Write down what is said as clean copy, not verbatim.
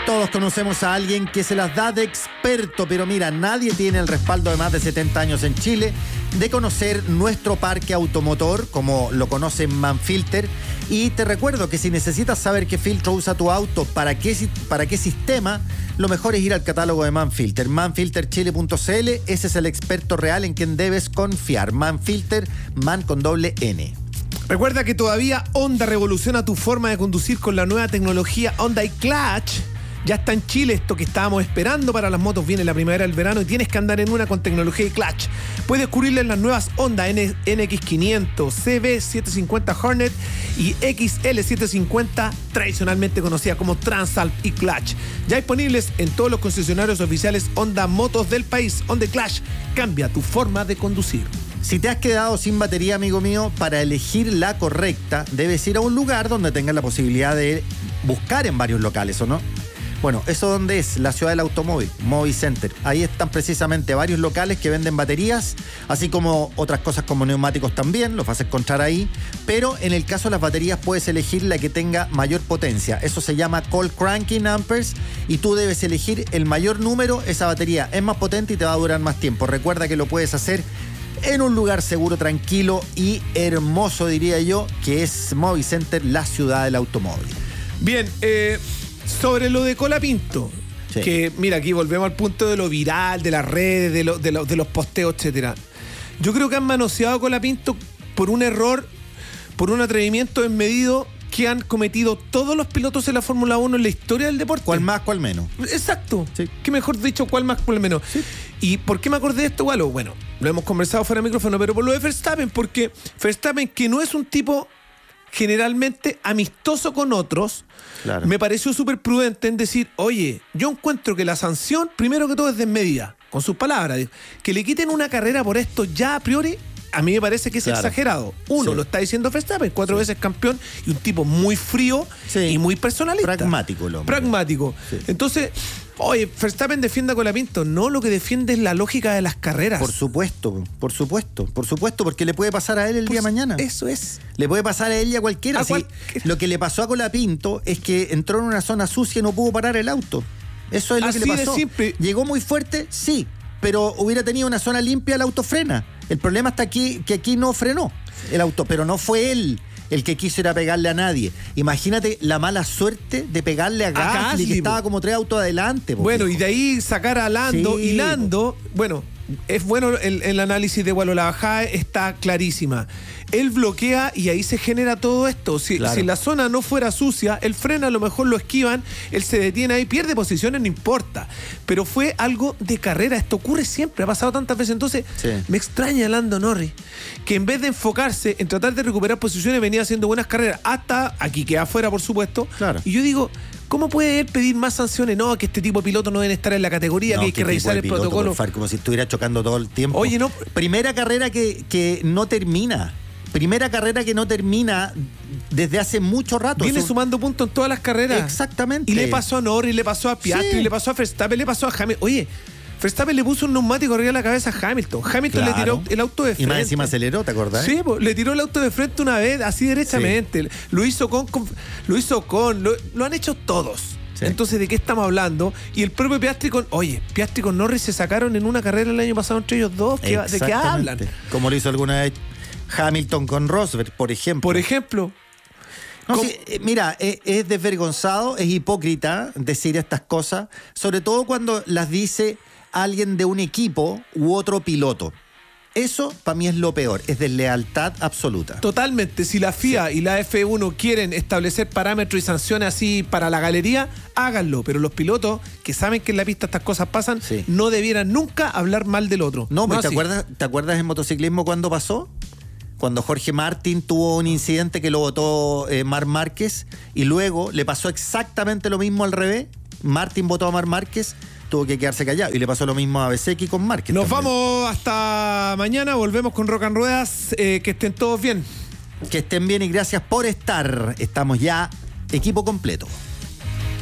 Todos conocemos a alguien que se las da de experto, pero mira, nadie tiene el respaldo de más de 70 años en Chile de conocer nuestro parque automotor, como lo conoce Manfilter. Y te recuerdo que si necesitas saber qué filtro usa tu auto, para qué sistema, lo mejor es ir al catálogo de Manfilter. Manfilterchile.cl, ese es el experto real en quien debes confiar. Manfilter, man con doble N. Recuerda que todavía Honda revoluciona tu forma de conducir con la nueva tecnología Honda iClutch. Ya está en Chile esto que estábamos esperando para las motos. Viene la primavera, el verano y tienes que andar en una con tecnología iClutch. Puedes descubrirla en las nuevas Honda NX500, CB750 Hornet y XL750, tradicionalmente conocida como Transalp iClutch. Ya disponibles en todos los concesionarios oficiales Honda Motos del país. Honda iClutch cambia tu forma de conducir. Si te has quedado sin batería, amigo mío, para elegir la correcta, debes ir a un lugar donde tengas la posibilidad de buscar en varios locales, ¿o no? Bueno, ¿eso dónde es? La ciudad del automóvil, Movicenter. Ahí están precisamente varios locales que venden baterías, así como otras cosas como neumáticos también, los vas a encontrar ahí. Pero en el caso de las baterías puedes elegir la que tenga mayor potencia. Eso se llama cold cranking amperes y tú debes elegir el mayor número. Esa batería es más potente y te va a durar más tiempo. Recuerda que lo puedes hacer en un lugar seguro, tranquilo y hermoso, diría yo, que es Movicenter, la ciudad del automóvil. Bien, sobre lo de Colapinto, sí. Que mira, aquí volvemos al punto de lo viral, de las redes, de los posteos, etcétera. Yo creo que han manoseado a Colapinto por un error, por un atrevimiento desmedido que han cometido todos los pilotos de la Fórmula 1 en la historia del deporte. ¿Cuál más, cuál menos? Exacto. Sí. ¿Qué mejor dicho, cuál más, cuál menos? Sí. ¿Y por qué me acordé de esto, Walo? Bueno, lo hemos conversado fuera de micrófono, pero por lo de Verstappen, porque Verstappen, que no es un tipo generalmente amistoso con otros, claro, me pareció súper prudente en decir, oye, yo encuentro que la sanción, primero que todo, es desmedida, con sus palabras, que le quiten una carrera por esto ya a priori, a mí me parece que es claro, exagerado. Uno, sí, lo está diciendo Verstappen, 4 veces campeón y un tipo muy frío, sí, y muy personalista. Pragmático, el hombre. Pragmático. Sí. Entonces, oye, Verstappen defiende a Colapinto. No, lo que defiende es la lógica de las carreras. Por supuesto, porque le puede pasar a él el día de mañana. Eso es. Le puede pasar a él y a cualquiera. Lo que le pasó a Colapinto es que entró en una zona sucia y no pudo parar el auto. Eso es lo que le pasó. Llegó muy fuerte, sí, pero hubiera tenido una zona limpia, el auto frena. El problema está aquí, que aquí no frenó el auto, pero no fue él el que quiso ir a pegarle a nadie. Imagínate la mala suerte de pegarle a Gasly, que estaba como 3 autos adelante. Bueno, y de ahí sacar a Lando, sí, y Lando, bueno, es bueno el análisis de Walo, la bajada está clarísima. Él bloquea y ahí se genera todo esto. Claro. Si la zona no fuera sucia, él frena, a lo mejor lo esquivan, él se detiene ahí, pierde posiciones, no importa. Pero fue algo de carrera, esto ocurre siempre, ha pasado tantas veces. Entonces, sí, me extraña Lando Norris, que en vez de enfocarse en tratar de recuperar posiciones, venía haciendo buenas carreras, hasta aquí queda afuera, por supuesto. Claro. Y yo digo, ¿cómo puede él pedir más sanciones? No, que este tipo de pilotos no deben estar en la categoría, no, que hay que revisar el protocolo. Como si estuviera chocando todo el tiempo. Oye, no. Primera carrera que no termina. Primera carrera que no termina desde hace mucho rato. Viene sumando puntos en todas las carreras. Exactamente. Y le pasó a Norris, le pasó a Piastri, sí, le pasó a Verstappen, le pasó a Hamilton. Oye, Verstappen le puso un neumático arriba de la cabeza a Hamilton. Hamilton, claro, le tiró el auto de frente. Y más encima aceleró, ¿te acordás? Sí, le tiró el auto de frente una vez, así derechamente. Sí. Lo hizo lo han hecho todos. Sí. Entonces, ¿de qué estamos hablando? Y el propio Piastri con Norris se sacaron en una carrera el año pasado entre ellos dos. ¿De qué hablan? Como lo hizo alguna vez Hamilton con Rosberg, por ejemplo. No, sí, mira, es desvergonzado, es hipócrita decir estas cosas, sobre todo cuando las dice alguien de un equipo u otro piloto. Eso, para mí, es lo peor, es deslealtad absoluta. Totalmente. Si la FIA, sí, y la F1 quieren establecer parámetros y sanciones así para la galería, háganlo. Pero los pilotos, que saben que en la pista estas cosas pasan, sí, no debieran nunca hablar mal del otro. No, pues ¿te acuerdas en motociclismo cuando pasó? Cuando Jorge Martín tuvo un incidente que lo votó Marc Márquez y luego le pasó exactamente lo mismo al revés. Martín votó a Marc Márquez, tuvo que quedarse callado y le pasó lo mismo a Bezzecchi con Márquez. Nos vamos hasta mañana, volvemos con Rock and Ruedas, que estén todos bien. Que estén bien y gracias por estar. Estamos ya equipo completo.